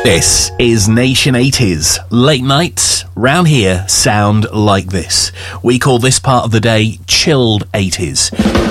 This is Nation 80s. Late nights round here sound like this. We call this part of the day chilled 80s.